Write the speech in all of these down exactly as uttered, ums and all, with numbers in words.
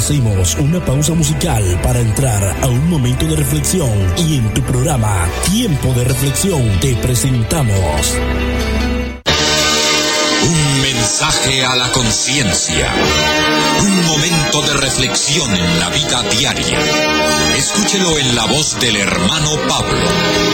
Hacemos una pausa musical para entrar a un momento de reflexión y en tu programa Tiempo de Reflexión te presentamos un mensaje a la conciencia, un momento de reflexión en la vida diaria. Escúchelo en la voz del hermano Pablo.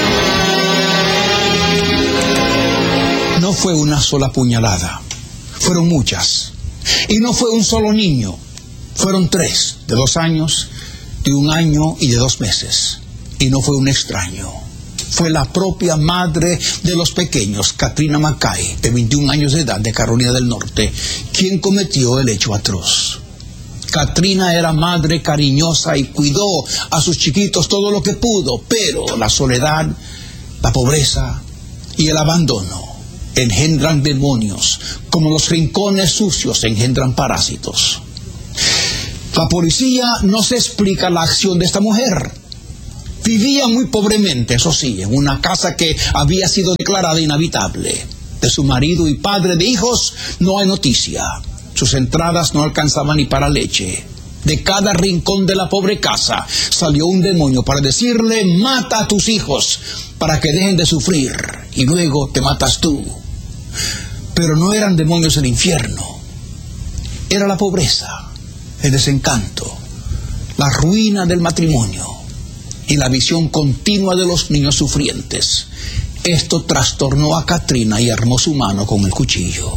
No fue una sola puñalada, fueron muchas. Y no fue un solo niño, fueron tres, de dos años, de un año y de dos meses. Y no fue un extraño, fue la propia madre de los pequeños, Katrina Mackay, de veintiún años de edad, de Carolina del Norte, quien cometió el hecho atroz. Katrina era madre cariñosa y cuidó a sus chiquitos todo lo que pudo, pero la soledad, la pobreza y el abandono engendran demonios, como los rincones sucios engendran parásitos. La policía no se explica la acción de esta mujer. Vivía muy pobremente, eso sí, en una casa que había sido declarada inhabitable. De su marido y padre de hijos no hay noticia. Sus entradas no alcanzaban ni para leche. De cada rincón de la pobre casa salió un demonio para decirle: mata a tus hijos para que dejen de sufrir y luego te matas tú. Pero no eran demonios del infierno. Era la pobreza, el desencanto, la ruina del matrimonio y la visión continua de los niños sufrientes. Esto trastornó a Katrina y armó su mano con el cuchillo.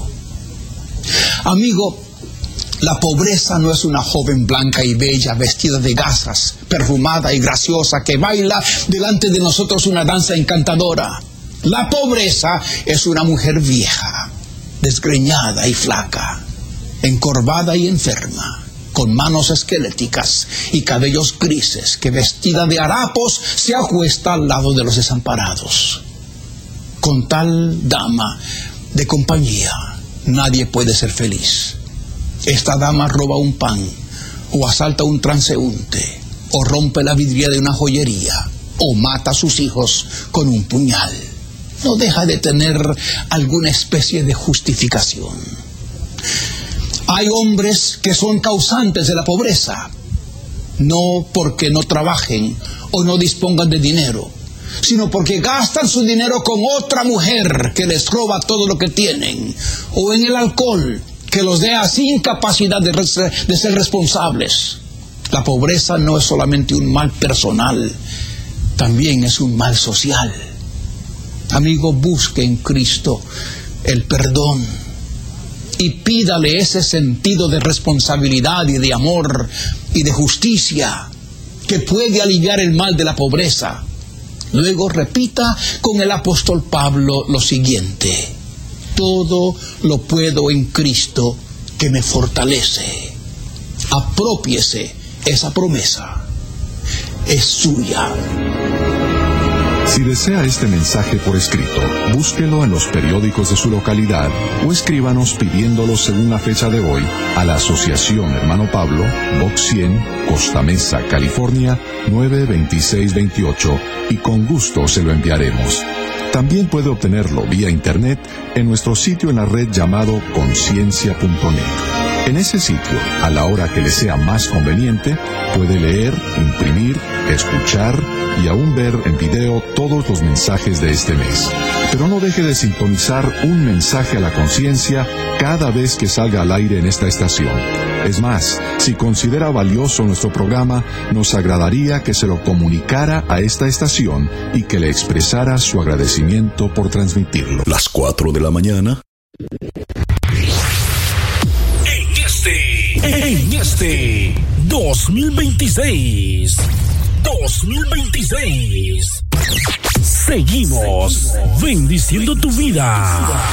Amigo, la pobreza no es una joven blanca y bella, vestida de gasas, perfumada y graciosa, que baila delante de nosotros una danza encantadora. La pobreza es una mujer vieja, desgreñada y flaca, encorvada y enferma, con manos esqueléticas y cabellos grises, que vestida de harapos se acuesta al lado de los desamparados. Con tal dama de compañía, nadie puede ser feliz. Esta dama roba un pan, o asalta a un transeúnte, o rompe la vidriera de una joyería, o mata a sus hijos con un puñal. No deja de tener alguna especie de justificación. Hay hombres que son causantes de la pobreza, no porque no trabajen o no dispongan de dinero, sino porque gastan su dinero con otra mujer que les roba todo lo que tienen, o en el alcohol, que los deja sin capacidad de, de ser responsables. La pobreza no es solamente un mal personal, también es un mal social. Amigo, busque en Cristo el perdón y pídale ese sentido de responsabilidad y de amor y de justicia que puede aliviar el mal de la pobreza. Luego repita con el apóstol Pablo lo siguiente: todo lo puedo en Cristo que me fortalece. Aprópiese esa promesa, es suya. Si desea este mensaje por escrito, búsquelo en los periódicos de su localidad o escríbanos pidiéndolo según la fecha de hoy a la Asociación Hermano Pablo, Box cien, Costa Mesa, California, nueve veintiséis veintiocho, y con gusto se lo enviaremos. También puede obtenerlo vía internet en nuestro sitio en la red llamado conciencia punto net. En ese sitio, a la hora que le sea más conveniente, puede leer, imprimir, escuchar y aún ver en video todos los mensajes de este mes. Pero no deje de sintonizar un mensaje a la conciencia cada vez que salga al aire en esta estación. Es más, si considera valioso nuestro programa, nos agradaría que se lo comunicara a esta estación y que le expresara su agradecimiento por transmitirlo. Las cuatro de la mañana. En este dos mil veintiséis, dos mil veintiséis, seguimos bendiciendo tu vida.